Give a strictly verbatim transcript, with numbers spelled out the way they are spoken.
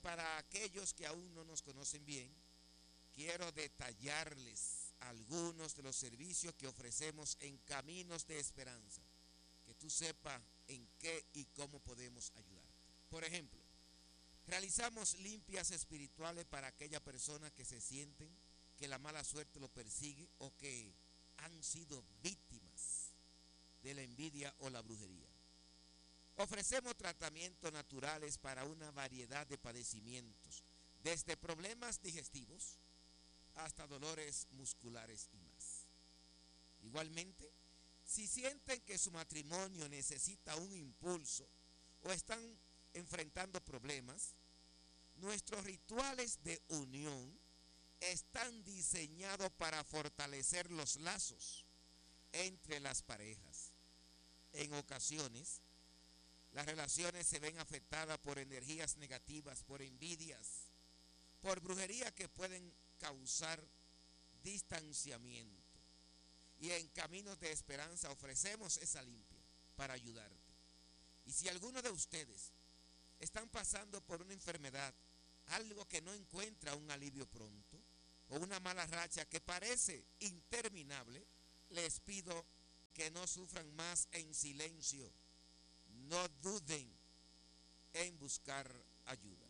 para aquellos que aún no nos conocen bien, quiero detallarles algunos de los servicios que ofrecemos en Caminos de Esperanza, que tú sepas en qué y cómo podemos ayudar. Por ejemplo, realizamos limpias espirituales para aquellas personas que se sienten que la mala suerte lo persigue o que han sido víctimas de la envidia o la brujería. Ofrecemos tratamientos naturales para una variedad de padecimientos, desde problemas digestivos hasta dolores musculares y más. Igualmente, si sienten que su matrimonio necesita un impulso o están enfrentando problemas, nuestros rituales de unión están diseñados para fortalecer los lazos entre las parejas. En ocasiones, las relaciones se ven afectadas por energías negativas, por envidias, por brujería que pueden causar distanciamiento. Y en Caminos de Esperanza ofrecemos esa limpia para ayudarte. Y si alguno de ustedes están pasando por una enfermedad, algo que no encuentra un alivio pronto, o una mala racha que parece interminable, les pido que no sufran más en silencio. No duden en buscar ayuda.